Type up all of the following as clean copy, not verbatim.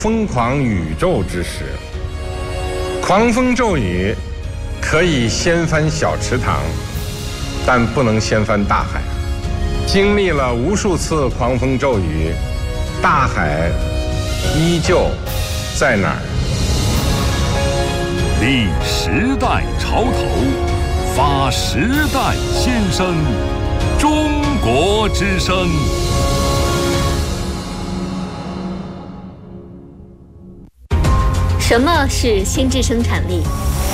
疯狂宇宙之时，狂风骤雨可以掀翻小池塘，但不能掀翻大海。经历了无数次狂风骤雨，大海依旧在哪儿？ 立时代潮头，发时代新声，中国之声。 什么是心智生产力？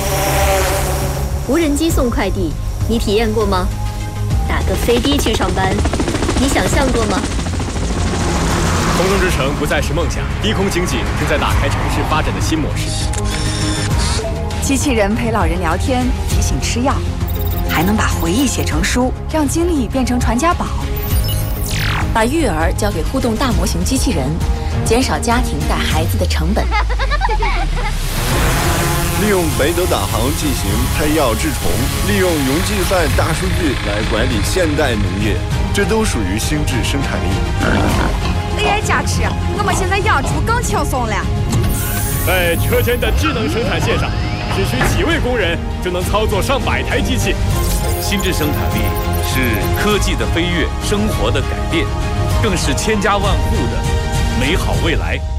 无人机送快递，你体验过吗？打个飞的去上班，你想象过吗？ 空中之城不再是梦想，低空经济正在打开城市发展的新模式。 机器人陪老人聊天，提醒吃药，还能把回忆写成书，让经历变成传家宝。 把育儿交给互动大模型机器人，减少家庭带孩子的成本。 利用北斗导航进行配药治虫，利用云计算大数据来管理现代农业，这都属于心智生产力。 AI 加持，我们现在养猪更轻松了。 在车间的智能生产线上，只需几位工人就能操作上百台机器。 心智生产力是科技的飞跃，生活的改变，更是千家万户的美好未来。